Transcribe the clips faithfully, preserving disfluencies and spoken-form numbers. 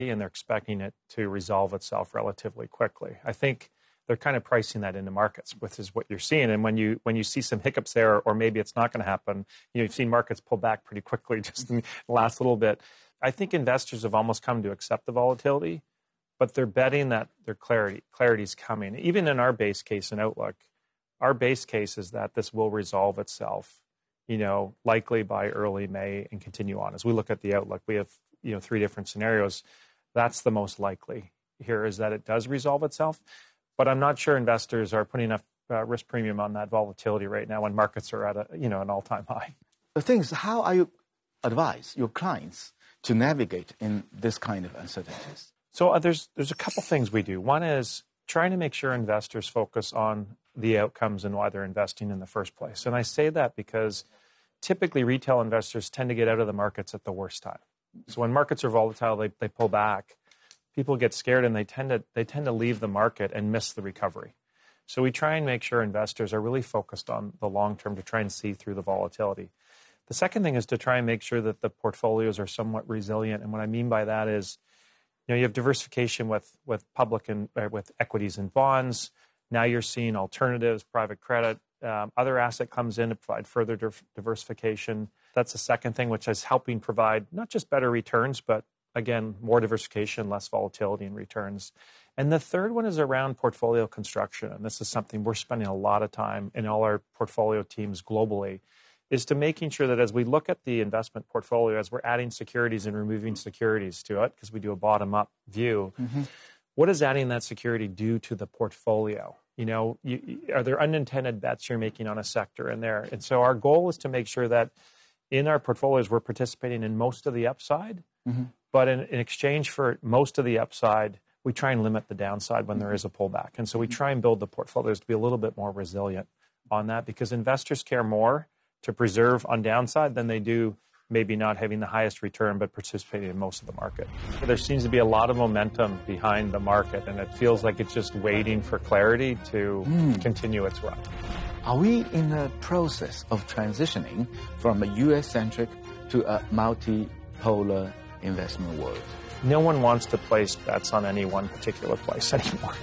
and they're expecting it to resolve itself relatively quickly. I think they're kind of pricing that into markets, which is what you're seeing. And when you when you see some hiccups there, or maybe it's not going to happen, you know, you've seen markets pull back pretty quickly just in the last little bit. I think investors have almost come to accept the volatility, but they're betting that their clarity clarity is coming. Even in our base case and outlook, our base case is that this will resolve itself, you know, likely by early May and continue on. As we look at the outlook, we have, you know, three different scenarios. That's the most likely here, is that it does resolve itself. But I'm not sure investors are putting enough uh, risk premium on that volatility right now when markets are at a, you know, an all-time high. The thing is, how are you advise your clients to navigate in this kind of uncertainties? So uh, there's there's a couple things we do. One is trying to make sure investors focus on the outcomes and why they're investing in the first place. And I say that because typically retail investors tend to get out of the markets at the worst time. So when markets are volatile, they, they pull back. People get scared and they tend to they tend to leave the market and miss the recovery. So we try and make sure investors are really focused on the long term to try and see through the volatility. The second thing is to try and make sure that the portfolios are somewhat resilient. And what I mean by that is, you know, you have diversification with with public and uh, with equities and bonds. Now you're seeing alternatives, private credit, um, other asset comes in to provide further div- diversification. That's the second thing, which is helping provide not just better returns, but again, more diversification, less volatility in returns. And the third one is around portfolio construction. And this is something we're spending a lot of time in all our portfolio teams globally, is to making sure that as we look at the investment portfolio, as we're adding securities and removing securities to it, because we do a bottom-up view, mm-hmm. what does adding that security do to the portfolio? You know, you, are there unintended bets you're making on a sector in there? And so our goal is to make sure that in our portfolios, we're participating in most of the upside, mm-hmm. but in, in exchange for most of the upside, we try and limit the downside when mm-hmm. there is a pullback. And so we try and build the portfolios to be a little bit more resilient on that, because investors care more to preserve on downside than they do maybe not having the highest return but participating in most of the market. There seems to be a lot of momentum behind the market, and it feels like it's just waiting for clarity to mm. continue its run. Are we in a process of transitioning from a U S-centric to a multipolar investment world? No one wants to place bets on any one particular place anymore.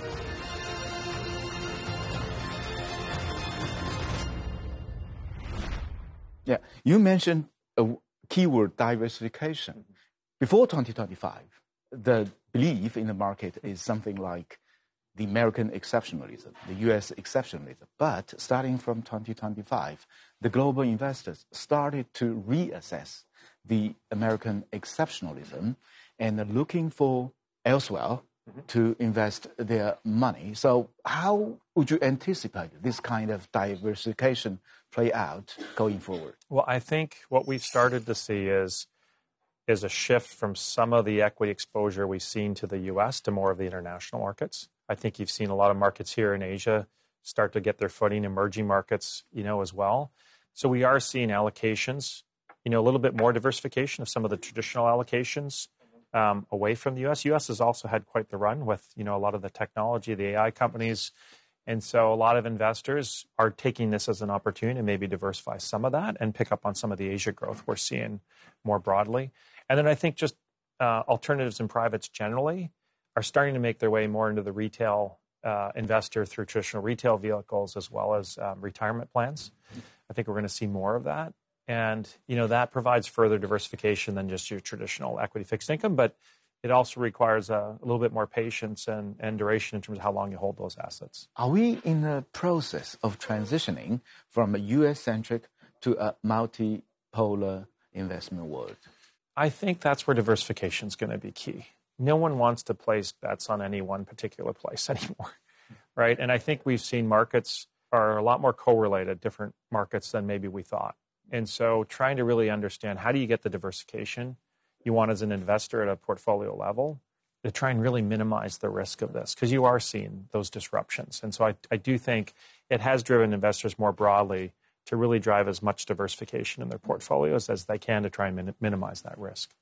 Yeah, you mentioned a keyword, diversification. Before twenty twenty-five, the belief in the market is something like the American exceptionalism, the U S exceptionalism. But starting from twenty twenty-five, the global investors started to reassess the American exceptionalism and are looking for elsewhere mm-hmm. to invest their money. So how would you anticipate this kind of diversification play out going forward? Well, I think what we've started to see is is a shift from some of the equity exposure we've seen to the U S to more of the international markets. I think you've seen a lot of markets here in Asia start to get their footing, emerging markets, you know, as well. So we are seeing allocations, you know, a little bit more diversification of some of the traditional allocations um, away from the U S. U S has also had quite the run with, you know, a lot of the technology, the A I companies. And so a lot of investors are taking this as an opportunity to maybe diversify some of that and pick up on some of the Asia growth we're seeing more broadly. And then I think just uh, alternatives and privates generally are starting to make their way more into the retail uh, investor through traditional retail vehicles as well as um, retirement plans. I think we're going to see more of that. And, you know, that provides further diversification than just your traditional equity fixed income, but it also requires a, a little bit more patience and, and duration in terms of how long you hold those assets. Are we in a process of transitioning from a U S-centric to a multipolar investment world? I think that's where diversification is going to be key. No one wants to place bets on any one particular place anymore, right? And I think we've seen markets are a lot more correlated, different markets than maybe we thought. And so trying to really understand how do you get the diversification you want as an investor at a portfolio level to try and really minimize the risk of this, because you are seeing those disruptions. And so I, I do think it has driven investors more broadly to really drive as much diversification in their portfolios as they can to try and min- minimize that risk.